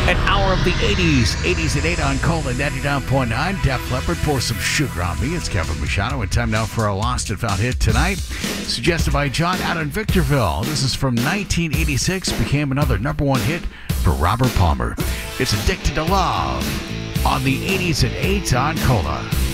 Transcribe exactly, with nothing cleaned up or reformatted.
An hour of the eighties. eighties at eight on Cola ninety-nine point nine. Def Leppard, Pour Some Sugar on Me. It's Kevin Machado. And time now for our Lost and Found hit tonight. Suggested by John out in Victorville. This is from nineteen eighty-six. Became another number one hit for Robert Palmer. It's Addicted to Love on the eighties at eight on Cola.